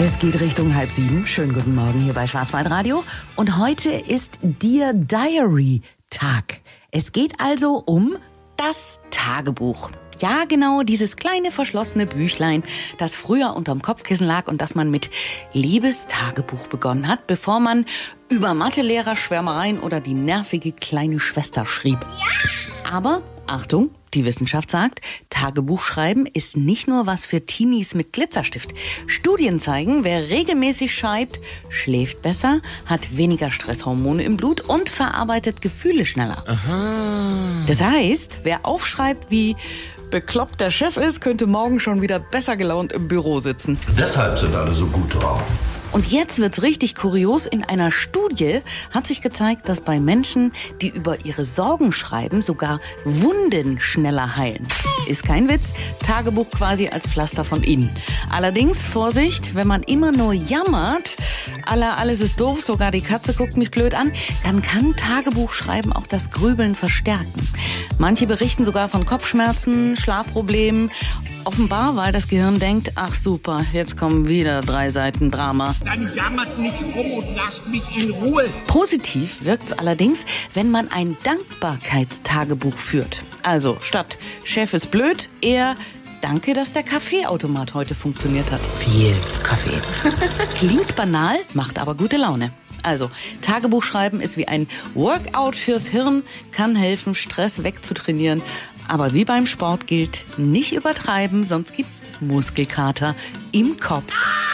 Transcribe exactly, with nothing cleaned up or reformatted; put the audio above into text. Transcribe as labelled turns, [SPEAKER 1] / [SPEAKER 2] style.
[SPEAKER 1] Es geht Richtung halb sieben. Schönen guten Morgen hier bei Schwarzwaldradio. Und heute ist Dear Diary Tag. Es geht also um das Tagebuch. Ja, genau, dieses kleine verschlossene Büchlein, das früher unterm Kopfkissen lag und das man mit Liebestagebuch begonnen hat, bevor man über Mathelehrer, Schwärmereien oder die nervige kleine Schwester schrieb. Ja! Aber, Achtung, die Wissenschaft sagt, Tagebuchschreiben ist nicht nur was für Teenies mit Glitzerstift. Studien zeigen, wer regelmäßig schreibt, schläft besser, hat weniger Stresshormone im Blut und verarbeitet Gefühle schneller. Aha. Das heißt, wer aufschreibt, wie bekloppt der Chef ist, könnte morgen schon wieder besser gelaunt im Büro sitzen.
[SPEAKER 2] Deshalb sind alle so gut drauf.
[SPEAKER 1] Und jetzt wird's richtig kurios. In einer Studie hat sich gezeigt, dass bei Menschen, die über ihre Sorgen schreiben, sogar Wunden schneller heilen. Ist kein Witz, Tagebuch quasi als Pflaster von innen. Allerdings, Vorsicht, wenn man immer nur jammert, alla, alles ist doof, sogar die Katze guckt mich blöd an, dann kann Tagebuchschreiben auch das Grübeln verstärken. Manche berichten sogar von Kopfschmerzen, Schlafproblemen. Offenbar, weil das Gehirn denkt, ach super, jetzt kommen wieder drei Seiten Drama.
[SPEAKER 3] Dann jammert nicht rum und lasst mich in Ruhe.
[SPEAKER 1] Positiv wirkt's allerdings, wenn man ein Dankbarkeitstagebuch führt. Also statt Chef ist blöd, eher danke, dass der Kaffeeautomat heute funktioniert hat.
[SPEAKER 4] Viel Kaffee.
[SPEAKER 1] Klingt banal, macht aber gute Laune. Also, Tagebuchschreiben ist wie ein Workout fürs Hirn, kann helfen, Stress wegzutrainieren. Aber wie beim Sport gilt, nicht übertreiben, sonst gibt's Muskelkater im Kopf.